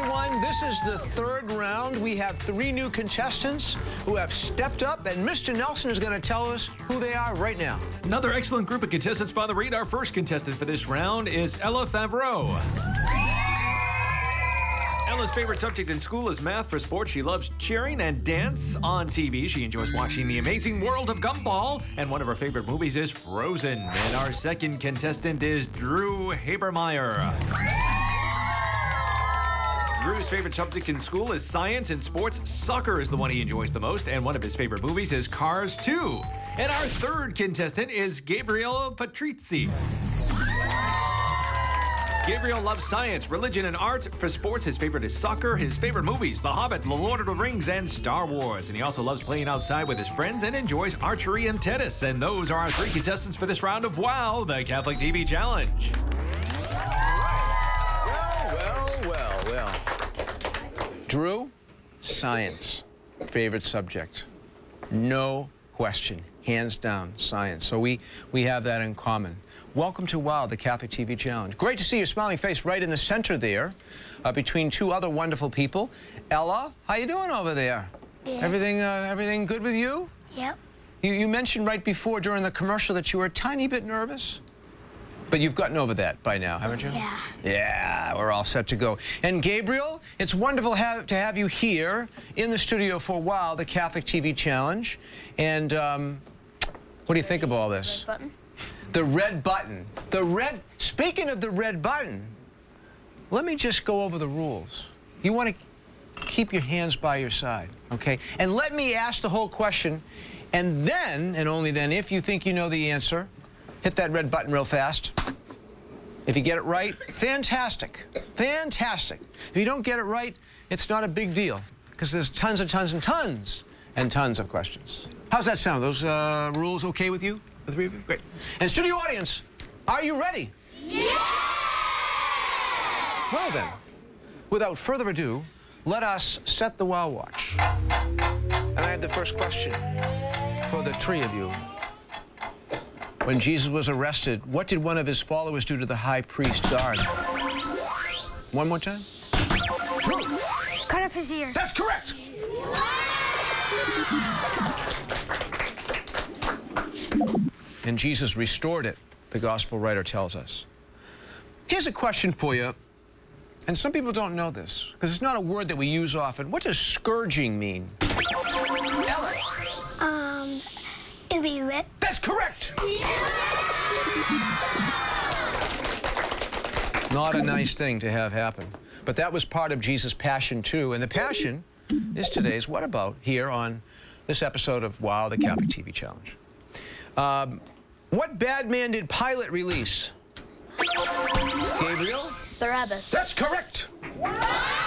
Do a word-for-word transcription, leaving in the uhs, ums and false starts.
everyone. This is the third round. We have three new contestants who have stepped up, and Mister Nelson is going to tell us who they are right now. Another excellent group of contestants on the read. Our first contestant for this round is Ella Favreau. Ella's favorite subject in school is math. For sports, she loves cheering and dance. On T V, she enjoys watching The Amazing World of Gumball, and one of her favorite movies is Frozen. And our second contestant is Drew Habermeyer. Drew's favorite subject in school is science. In sports, soccer is the one he enjoys the most, and one of his favorite movies is Cars two. And our third contestant is Gabriel Patrizzi. Gabriel loves science, religion, and art. For sports, his favorite is soccer. His favorite movies, The Hobbit, The Lord of the Rings, and Star Wars. And he also loves playing outside with his friends and enjoys archery and tennis. And those are our three contestants for this round of WOW, the Catholic T V Challenge. Well, well, well, well. Drew, science, favorite subject. No question, hands down, science. So we, we have that in common. Welcome to WOW, the Catholic T V Challenge. Great to see your smiling face right in the center there, uh, between two other wonderful people. Ella, how you doing over there? Yeah. Everything, uh, everything good with you? Yep. You, you mentioned right before during the commercial that you were a tiny bit nervous, but you've gotten over that by now, haven't you? Yeah. Yeah, we're all set to go. And Gabriel, it's wonderful have, to have you here in the studio for WOW, the Catholic T V Challenge. And um, what do you think of all this? Red button. The red button. The red, speaking of the red button, let me just go over the rules. You want to keep your hands by your side, okay? And let me ask the whole question, and then, and only then, if you think you know the answer, hit that red button real fast. If you get it right, fantastic, fantastic. If you don't get it right, it's not a big deal, because there's tons and tons and tons and tons of questions. How's that sound? Those uh, rules okay with you? The three of you? Great. And studio audience, are you ready? Yeah! Well then, without further ado, let us set the WOW watch. And I have the first question for the three of you. When Jesus was arrested, what did one of his followers do to the high priest guard? One more time. True. Cut off his ear. That's correct. And Jesus restored it, the gospel writer tells us. Here's a question for you, and some people don't know this, because it's not a word that we use often. What does scourging mean? Ella. Um, it'd be red. That's correct. Not a nice thing to have happen. But that was part of Jesus' passion, too. And the passion is today's What About here on this episode of WOW, the Catholic T V Challenge. Um, what bad man did Pilate release? Gabriel? Barabbas. That's correct.